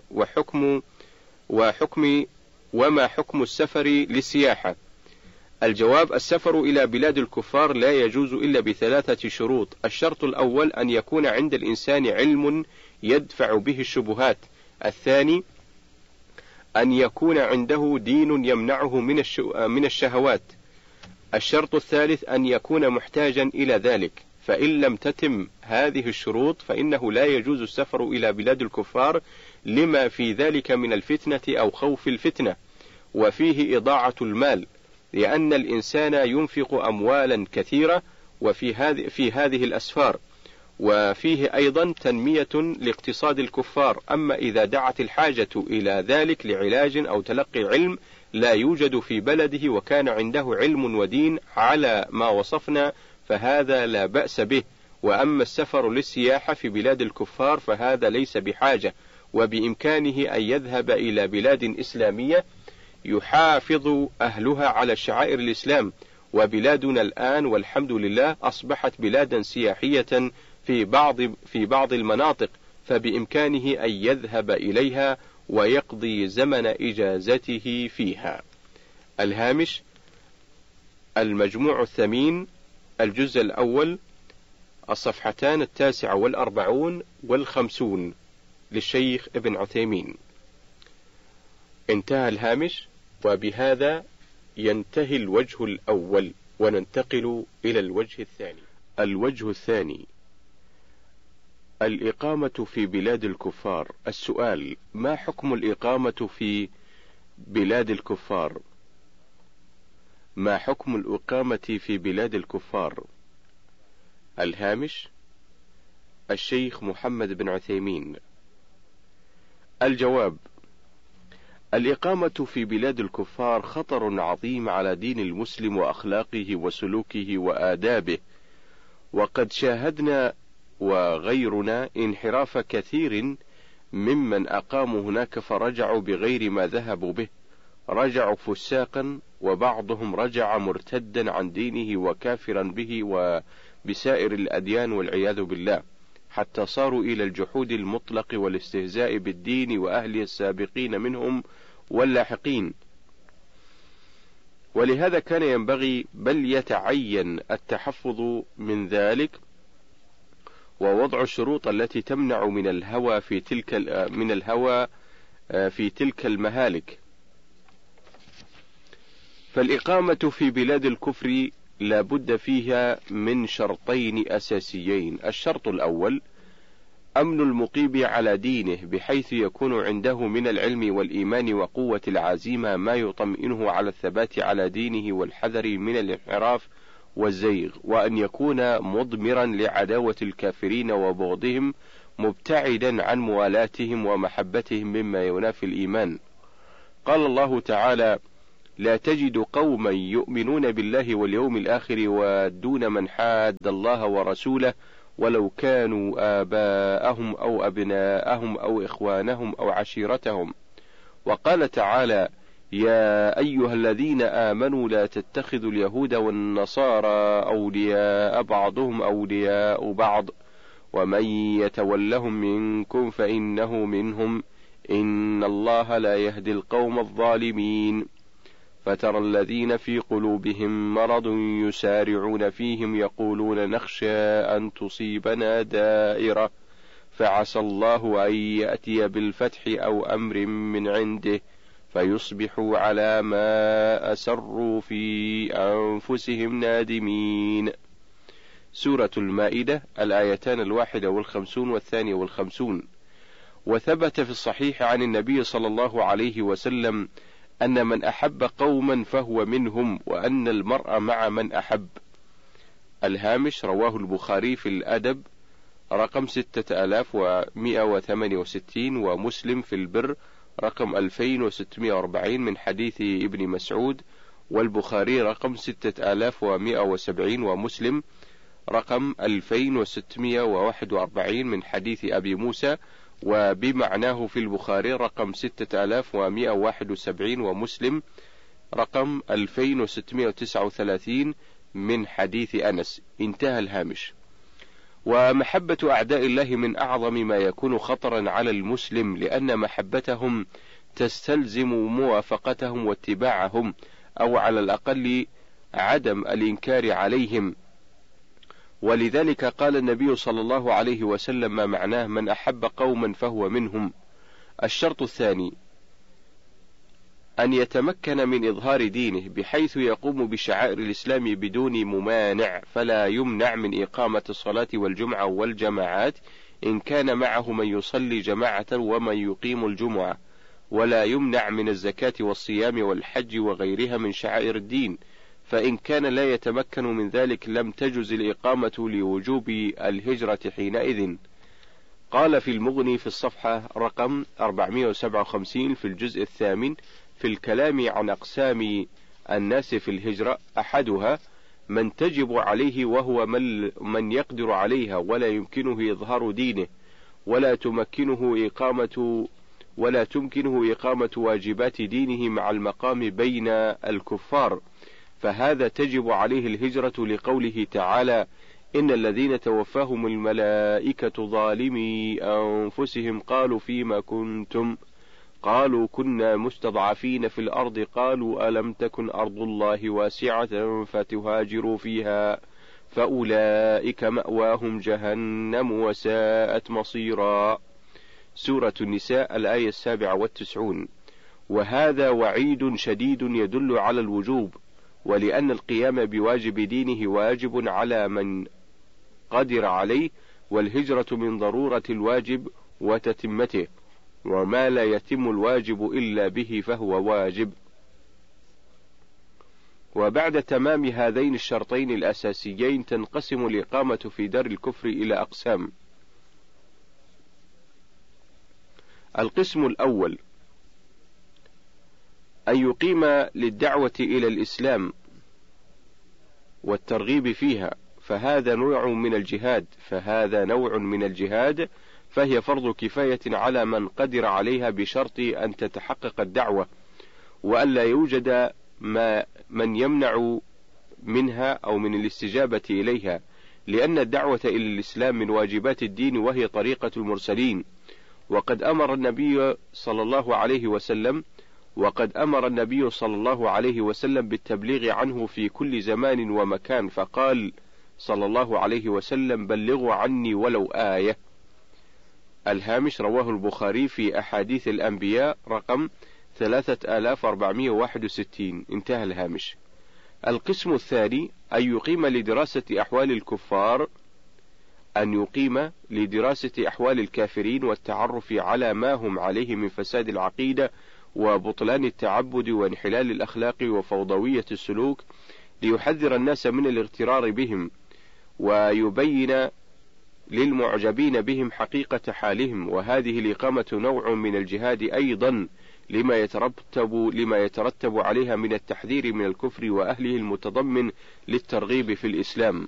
وما حكم السفر للسياحة؟ الجواب: السفر إلى بلاد الكفار لا يجوز إلا بثلاثة شروط. الشرط الأول أن يكون عند الإنسان علم يدفع به الشبهات. الثاني أن يكون عنده دين يمنعه من الشهوات. الشرط الثالث أن يكون محتاجا إلى ذلك، فإن لم تتم هذه الشروط فإنه لا يجوز السفر إلى بلاد الكفار لما في ذلك من الفتنة أو خوف الفتنة، وفيه إضاعة المال، لأن الإنسان ينفق أموالا كثيرة في هذه الأسفار، وفيه أيضا تنمية لاقتصاد الكفار. أما إذا دعت الحاجة إلى ذلك لعلاج أو تلقي علم لا يوجد في بلده وكان عنده علم ودين على ما وصفنا فهذا لا بأس به. وأما السفر للسياحة في بلاد الكفار فهذا ليس بحاجة، وبإمكانه أن يذهب إلى بلاد إسلامية يحافظ أهلها على شعائر الإسلام. وبلادنا الآن والحمد لله أصبحت بلادا سياحية في بعض المناطق، فبإمكانه أن يذهب إليها ويقضي زمن إجازته فيها. الهامش: المجموع الثمين، الجزء الأول، الصفحتان 49 و50 للشيخ ابن عثيمين. انتهى الهامش، وبهذا ينتهي الوجه الأول، وننتقل إلى الوجه الثاني. الوجه الثاني: الإقامة في بلاد الكفار. السؤال: ما حكم الإقامة في بلاد الكفار؟ ما حكم الإقامة في بلاد الكفار؟ الهامش: الشيخ محمد بن عثيمين. الجواب: الإقامة في بلاد الكفار خطر عظيم على دين المسلم وأخلاقه وسلوكه وآدابه، وقد شاهدنا وغيرنا انحراف كثير ممن أقاموا هناك فرجعوا بغير ما ذهبوا به، رجعوا فساقا، وبعضهم رجع مرتدا عن دينه وكافرا به وبسائر الأديان والعياذ بالله، حتى صاروا إلى الجحود المطلق والاستهزاء بالدين وأهله السابقين منهم واللاحقين. ولهذا كان ينبغي بل يتعين التحفظ من ذلك، ووضع الشروط التي تمنع من الهوى في تلك المهالك. فالإقامة في بلاد الكفر لا بد فيها من شرطين أساسيين. الشرط الأول: أمن المقيم على دينه، بحيث يكون عنده من العلم والإيمان وقوة العزيمة ما يطمئنه على الثبات على دينه والحذر من الانحراف والزيغ، وأن يكون مضمرا لعداوة الكافرين وبغضهم، مبتعدا عن موالاتهم ومحبتهم مما ينافي الإيمان. قال الله تعالى: لا تجد قوما يؤمنون بالله واليوم الآخر يوادون من حاد الله ورسوله ولو كانوا آباءهم أو أبناءهم أو إخوانهم أو عشيرتهم. وقال تعالى: يا أيها الذين آمنوا لا تتخذوا اليهود والنصارى أولياء بعضهم أولياء بعض ومن يتولهم منكم فإنه منهم إن الله لا يهدي القوم الظالمين. فترى الذين في قلوبهم مرض يسارعون فيهم يقولون نخشى أن تصيبنا دائرة فعسى الله أن يأتي بالفتح أو أمر من عنده فيصبحوا على ما أسروا في أنفسهم نادمين. سورة المائدة الآيتان 51 و52. وثبت في الصحيح عن النبي صلى الله عليه وسلم أن من أحب قوما فهو منهم، وأن المرء مع من أحب. الهامش: رواه البخاري في الأدب رقم 6168، ومسلم في البر رقم 2640 من حديث ابن مسعود، والبخاري رقم 6170، ومسلم رقم 2641 من حديث أبي موسى، وبمعناه في البخاري رقم 6171، ومسلم رقم 2639 من حديث أنس. انتهى الهامش. ومحبة أعداء الله من أعظم ما يكون خطرا على المسلم، لأن محبتهم تستلزم موافقتهم واتباعهم، أو على الأقل عدم الإنكار عليهم. ولذلك قال النبي صلى الله عليه وسلم ما معناه: من أحب قوما فهو منهم. الشرط الثاني أن يتمكن من إظهار دينه بحيث يقوم بشعائر الإسلام بدون ممانع، فلا يمنع من إقامة الصلاة والجمعة والجماعات إن كان معه من يصلي جماعة ومن يقيم الجمعة، ولا يمنع من الزكاة والصيام والحج وغيرها من شعائر الدين، فإن كان لا يتمكن من ذلك لم تجز الإقامة لوجوب الهجرة حينئذ. قال في المغني في الصفحة رقم 457 في الجزء الثامن في الكلام عن أقسام الناس في الهجرة: أحدها من تجب عليه وهو من يقدر عليها ولا يمكنه إظهار دينه ولا تمكنه إقامة واجبات دينه مع المقام بين الكفار، فهذا تجب عليه الهجرة لقوله تعالى: إن الذين توفاهم الملائكة ظالمي أنفسهم قالوا فيما كنتم قالوا كنا مستضعفين في الأرض قالوا ألم تكن أرض الله واسعة فتهاجروا فيها فأولئك مأواهم جهنم وساءت مصيرا. سورة النساء الآية 97. وهذا وعيد شديد يدل على الوجوب، ولأن القيام بواجب دينه واجب على من قدر عليه، والهجرة من ضرورة الواجب وتتمته، وما لا يتم الواجب إلا به فهو واجب. وبعد تمام هذين الشرطين الأساسيين تنقسم الإقامة في دار الكفر إلى أقسام. القسم الأول أن يقيم للدعوة إلى الإسلام والترغيب فيها، فهذا نوع من الجهاد، فهي فرض كفاية على من قدر عليها بشرط أن تتحقق الدعوة، وألا يوجد من يمنع منها أو من الاستجابة إليها، لأن الدعوة إلى الإسلام من واجبات الدين وهي طريقة المرسلين. وقد أمر النبي صلى الله عليه وسلم بالتبليغ عنه في كل زمان ومكان، فقال صلى الله عليه وسلم: بلغوا عني ولو آية. الهامش: رواه البخاري في أحاديث الأنبياء رقم 3461. انتهى الهامش. القسم الثاني أن يقيم لدراسة أحوال الكافرين والتعرف على ما هم عليه من فساد العقيدة وبطلان التعبد وانحلال الأخلاق وفوضوية السلوك، ليحذر الناس من الاغترار بهم، ويبين للمعجبين بهم حقيقة حالهم. وهذه الإقامة نوع من الجهاد أيضا لما يترتب عليها من التحذير من الكفر وأهله المتضمن للترغيب في الإسلام.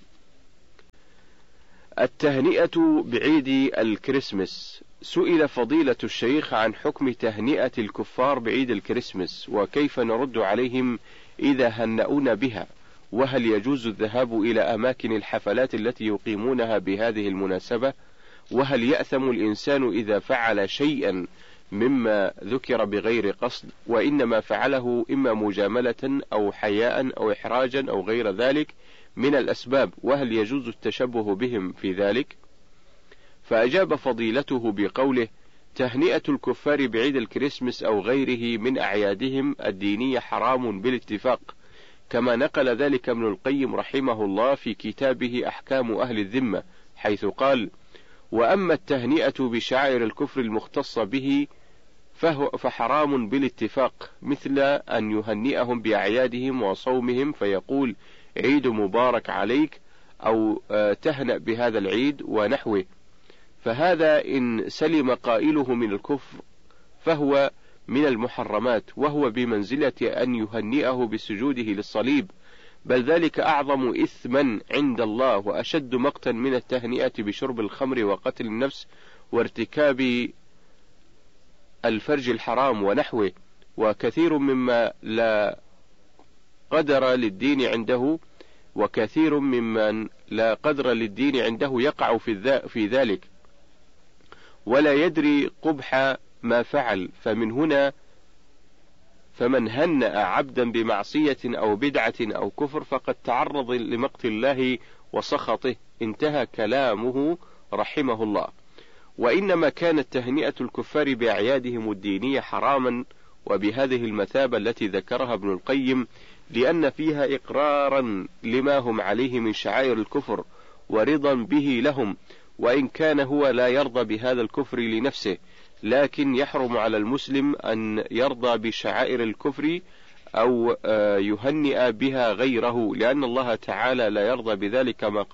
التهنئة بعيد الكريسماس. سئل فضيلة الشيخ عن حكم تهنئة الكفار بعيد الكريسماس، وكيف نرد عليهم إذا هنؤونا بها، وهل يجوز الذهاب إلى أماكن الحفلات التي يقيمونها بهذه المناسبة، وهل يأثم الإنسان إذا فعل شيئا مما ذكر بغير قصد، وإنما فعله إما مجاملة أو حياء أو إحراجا أو غير ذلك من الأسباب، وهل يجوز التشبه بهم في ذلك؟ فأجاب فضيلته بقوله: تهنئة الكفار بعيد الكريسماس أو غيره من أعيادهم الدينية حرام بالاتفاق، كما نقل ذلك ابن القيم رحمه الله في كتابه أحكام أهل الذمة، حيث قال: وأما التهنئة بشعائر الكفر المختصة به فحرام بالاتفاق، مثل أن يهنئهم بأعيادهم وصومهم فيقول: عيد مبارك عليك، أو تهنأ بهذا العيد ونحوه، فهذا إن سلم قائله من الكفر فهو من المحرمات، وهو بمنزلة أن يهنئه بسجوده للصليب، بل ذلك أعظم إثما عند الله وأشد مقتا من التهنئة بشرب الخمر وقتل النفس وارتكاب الفرج الحرام ونحوه. وكثير مما لا قدر للدين عنده وكثير ممن لا قدر للدين عنده يقع في ذلك ولا يدري قبح ما فعل. فمن هنأ عبدا بمعصية أو بدعة أو كفر فقد تعرض لمقت الله وسخطه. انتهى كلامه رحمه الله. وإنما كانت تهنئة الكفار بأعيادهم الدينية حراما وبهذه المثابة التي ذكرها ابن القيم، لأن فيها إقرارا لما هم عليه من شعائر الكفر ورضا به لهم، وإن كان هو لا يرضى بهذا الكفر لنفسه، لكن يحرم على المسلم أن يرضى بشعائر الكفر أو يهنئ بها غيره، لأن الله تعالى لا يرضى بذلك، كما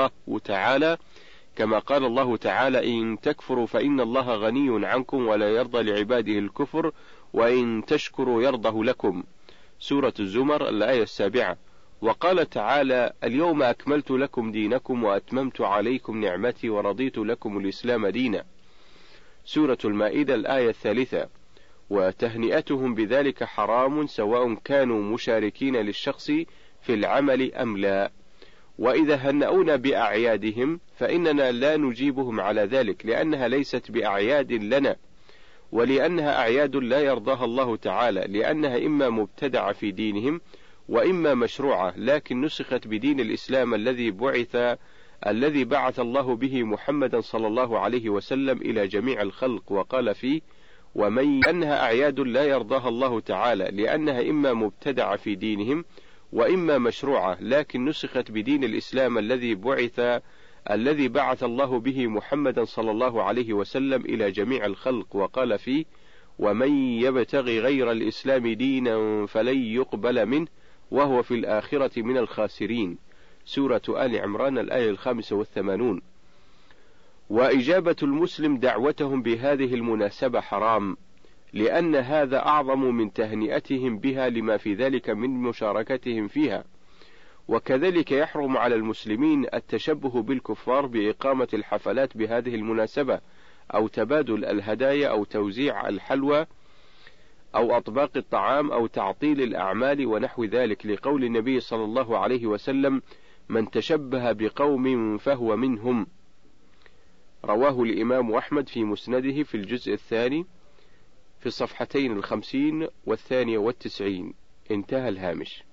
قال الله تعالى: إن تكفروا فإن الله غني عنكم ولا يرضى لعباده الكفر وإن تشكروا يرضه لكم. سورة الزمر الآية 7. وقال تعالى: اليوم أكملت لكم دينكم وأتممت عليكم نعمتي ورضيت لكم الإسلام دينا. سورة المائدة الآية 3. وتهنئتهم بذلك حرام سواء كانوا مشاركين للشخص في العمل أم لا. وإذا هنؤونا بأعيادهم فإننا لا نجيبهم على ذلك، لأنها ليست بأعياد لنا، ولأنها أعياد لا يرضاها الله تعالى، لأنها إما مبتدعة في دينهم وإما مشروعة، لكن نسخت بدين الإسلام الذي بعث الله به محمدا صلى الله عليه وسلم إلى جميع الخلق. وقال فيه: أنها أعياد لا يرضاها الله تعالى، لأنها إما مبتدعة في دينهم وإما مشروعة، لكن نسخت بدين الإسلام الذي بعث الله به محمدا صلى الله عليه وسلم إلى جميع الخلق. وقال فيه: ومن يبتغي غير الإسلام دينا فلن يقبل منه وهو في الآخرة من الخاسرين. سورة آل عمران الآية 85. وإجابة المسلم دعوتهم بهذه المناسبة حرام، لأن هذا أعظم من تهنئتهم بها لما في ذلك من مشاركتهم فيها. وكذلك يحرم على المسلمين التشبه بالكفار بإقامة الحفلات بهذه المناسبة، أو تبادل الهدايا، أو توزيع الحلوى، أو أطباق الطعام، أو تعطيل الأعمال ونحو ذلك، لقول النبي صلى الله عليه وسلم: من تشبه بقوم فهو منهم. رواه الإمام أحمد في مسنده في الجزء الثاني في الصفحتين 50 و92. انتهى الهامش.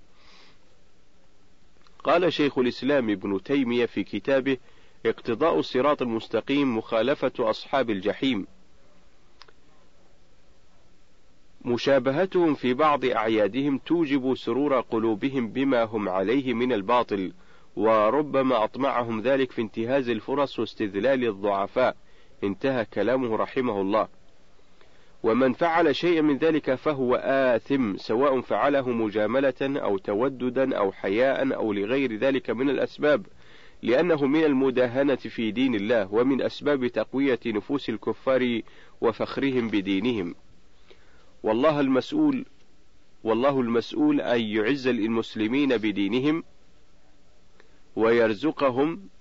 قال شيخ الإسلام ابن تيمية في كتابه اقتضاء الصراط المستقيم مخالفة أصحاب الجحيم: مشابهتهم في بعض أعيادهم توجب سرور قلوبهم بما هم عليه من الباطل، وربما أطمعهم ذلك في انتهاز الفرص واستذلال الضعفاء. انتهى كلامه رحمه الله. ومن فعل شيئا من ذلك فهو آثم، سواء فعله مجاملة أو توددا أو حياء أو لغير ذلك من الأسباب، لأنه من المداهنة في دين الله، ومن أسباب تقوية نفوس الكفار وفخرهم بدينهم. والله المسؤول أن يعز المسلمين بدينهم ويرزقهم